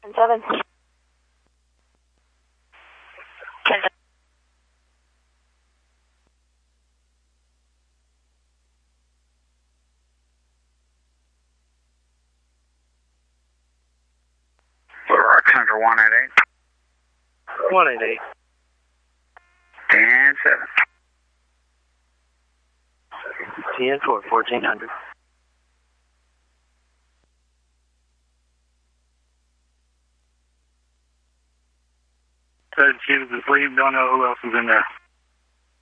7. Rock Center 188. 188. 10-7. 10 for 1400. Judge, she was asleep. Don't know who else is in there.